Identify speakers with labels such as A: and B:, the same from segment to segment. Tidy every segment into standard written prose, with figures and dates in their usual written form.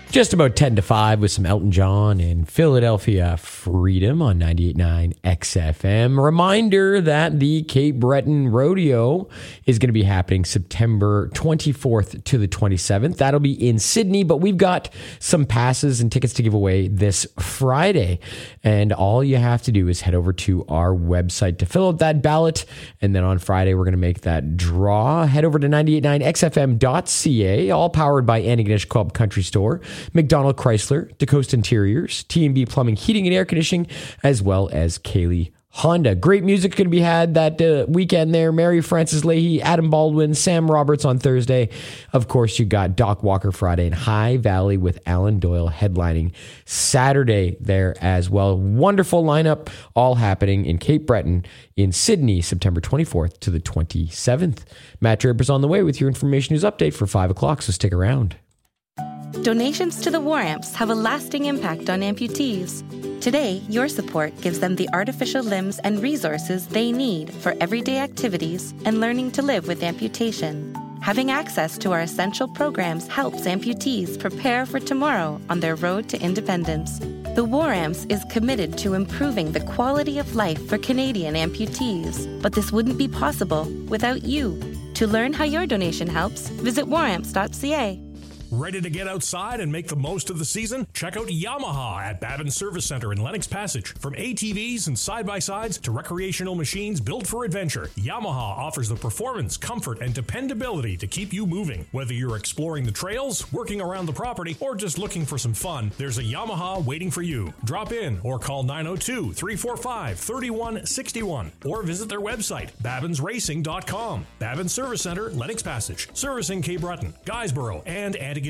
A: Just about 10 to 5 with some Elton John and Philadelphia Freedom on 98.9 XFM. Reminder that the Cape Breton Rodeo is going to be happening September 24th to the 27th. That'll be in Sydney, but we've got some passes and tickets to give away this Friday. And all you have to do is head over to our website to fill out that ballot. And then on Friday, we're going to make that draw. Head over to 989xfm.ca, all powered by Antigonish Club Country Store, McDonald Chrysler, DeCoste Interiors, T&B Plumbing, Heating and Air Conditioning, as well as Kaylee Honda. Great music going to be had that weekend there. Mary Frances Leahy, Adam Baldwin, Sam Roberts on Thursday. Of course, you got Doc Walker Friday and High Valley with Alan Doyle headlining Saturday there as well. Wonderful lineup, all happening in Cape Breton in Sydney, September 24th to the 27th. Matt Draper's on the way with your information news update for 5 o'clock, so stick around.
B: Donations to the War Amps have a lasting impact on amputees. Today, your support gives them the artificial limbs and resources they need for everyday activities and learning to live with amputation. Having access to our essential programs helps amputees prepare for tomorrow on their road to independence. The War Amps is committed to improving the quality of life for Canadian amputees, but this wouldn't be possible without you. To learn how your donation helps, visit waramps.ca.
C: Ready to get outside and make the most of the season? Check out Yamaha at Babin Service Center in Lennox Passage. From ATVs and side-by-sides to recreational machines built for adventure, Yamaha offers the performance, comfort, and dependability to keep you moving. Whether you're exploring the trails, working around the property, or just looking for some fun, there's a Yamaha waiting for you. Drop in or call 902-345-3161 or visit their website, babinsracing.com. Babin Service Center, Lennox Passage, servicing Cape Breton, Guysborough, and Antigonish.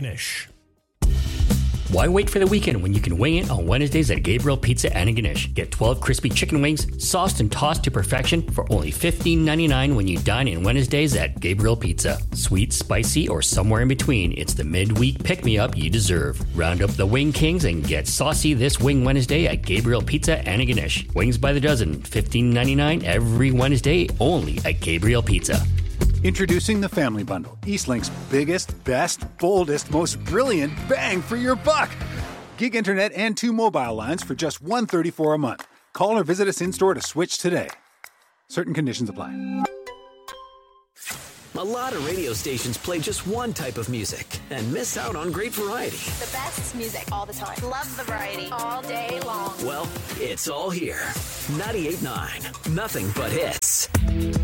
D: Why wait for the weekend when you can weigh in on Wednesdays at Gabriel Pizza Antigonish? Get 12 crispy chicken wings, sauced and tossed to perfection for only $15.99 when you dine in Wednesdays at Gabriel Pizza. Sweet, spicy, or somewhere in between, it's the midweek pick-me-up you deserve. Round up the Wing Kings and get saucy this Wing Wednesday at Gabriel Pizza Antigonish. Wings by the dozen, $15.99 every Wednesday, only at Gabriel Pizza.
E: Introducing the Family Bundle, Eastlink's biggest, best, boldest, most brilliant bang for your buck. Gig internet and 2 mobile lines for just $134 a month. Call or visit us in-store to switch today. Certain conditions apply.
F: A lot of radio stations play just one type of music and miss out on great variety.
G: The best music all the time. Love the variety all day long.
F: Well, it's all here. 98.9, nothing but hits.